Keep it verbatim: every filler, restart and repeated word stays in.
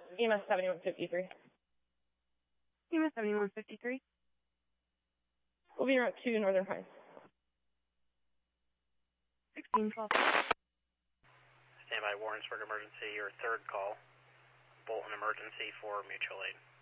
E M S seventy-one fifty-three. E M S seventy-one fifty-three. We'll be around two Northern Pines. sixteen twelve. Stand by Warrensburg emergency, your third call. Bolton emergency for mutual aid.